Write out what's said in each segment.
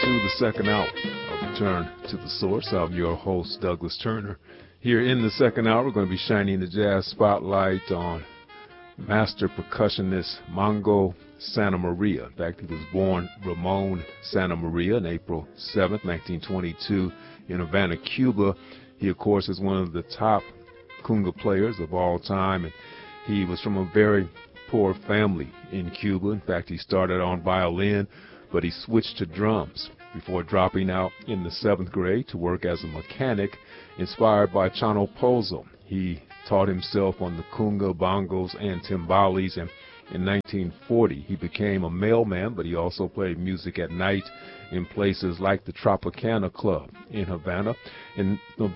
to the second hour of Return to the Source. I'm your host, Douglas Turner. Here in the second hour, we're going to be shining the jazz spotlight on master percussionist Mongo Santa Maria. In fact, he was born Ramon Santa Maria on April 7th, 1922 in Havana, Cuba. He, of course, is one of the top conga players of all time, and he was from a very poor family in Cuba. In fact, he started on violin, but he switched to drums before dropping out in the 7th grade to work as a mechanic, inspired by Chano Pozo. He taught himself on the conga, bongos, and timbales, and in 1940 he became a mailman, but he also played music at night in places like the Tropicana Club in Havana. In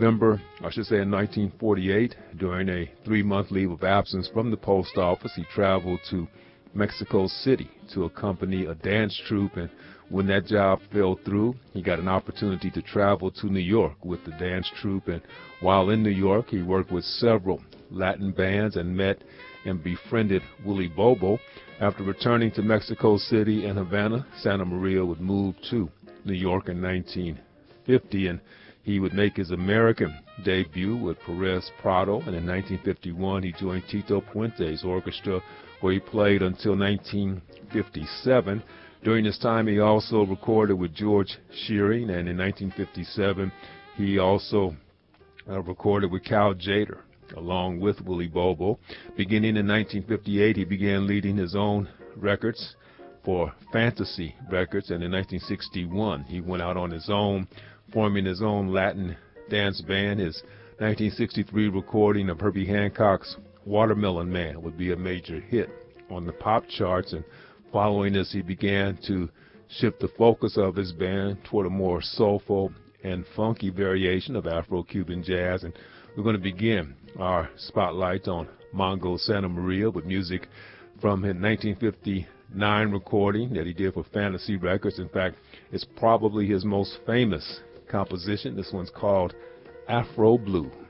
1948, during a 3-month leave of absence from the post office, he traveled to Mexico City to accompany a dance troupe, and when that job fell through, he got an opportunity to travel to New York with the dance troupe, and while in New York, he worked with several Latin bands and met and befriended Willie Bobo. After returning to Mexico City and Havana, Santa Maria would move to New York in 1950, and he would make his American debut with Perez Prado, and in 1951 he joined Tito Puente's orchestra, where he played until 1957. During this time, he also recorded with George Shearing, and in 1957, he also recorded with Cal Tjader, along with Willie Bobo. Beginning in 1958, he began leading his own records for Fantasy Records, and in 1961, he went out on his own, forming his own Latin dance band. His 1963 recording of Herbie Hancock's Watermelon Man would be a major hit on the pop charts, and following this, he began to shift the focus of his band toward a more soulful and funky variation of Afro-Cuban jazz. And we're going to begin our spotlight on Mongo Santa Maria with music from his 1959 recording that he did for Fantasy Records. In fact, it's probably his most famous composition. This one's called Afro Blue.